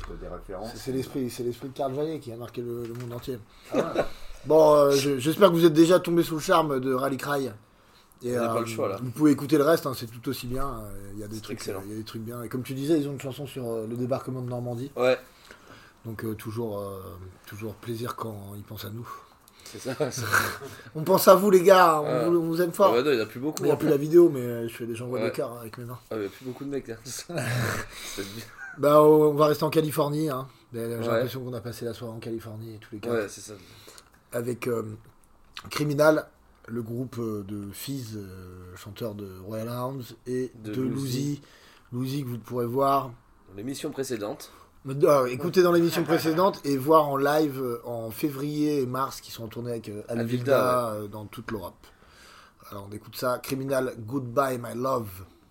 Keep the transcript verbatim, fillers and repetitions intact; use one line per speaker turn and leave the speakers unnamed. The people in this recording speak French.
des références.
C'est, c'est, l'esprit, c'est l'esprit de Karl Jaillet qui a marqué le, le monde entier.
Ah ouais.
Bon, euh, je, j'espère que vous êtes déjà tombé sous le charme de Rally Cry. Et,
On n'a
euh,
pas le choix là.
Vous pouvez écouter le reste, hein, c'est tout aussi bien. Il y a des
C'est
trucs,
excellent.
il y a des trucs bien. Et comme tu disais, ils ont une chanson sur euh, le débarquement de Normandie.
Ouais,
Donc euh, toujours, euh, toujours plaisir quand ils pensent à nous.
c'est ça. Ouais, c'est...
On pense à vous les gars, on,
Ah.
vous, on vous aime
Ah
fort.
ouais, non, il n'y en a plus beaucoup.
Il n'y a
hein.
plus la vidéo, mais euh, je fais des j'envoie
Ouais.
des cœurs avec mes mains.
Ah, il n'y a plus beaucoup de mecs. Hein. C'est bien.
Bah, on va rester en Californie. Hein. J'ai
Ouais.
l'impression qu'on a passé la soirée en Californie, tous les cas.
Ouais, c'est ça.
Avec euh, Criminal, le groupe euh, de Fizz, euh, chanteur de Royal Hounds, et
De
de
Louzy.
Louzy. Louzy que vous pourrez voir.
Dans l'émission précédente.
Euh, écoutez dans l'émission précédente et voir en live euh, en février et mars qui sont en tournée avec euh, Alvilda
Alvilda,
euh, dans toute l'Europe. Alors on écoute ça. Criminal, Goodbye My Love.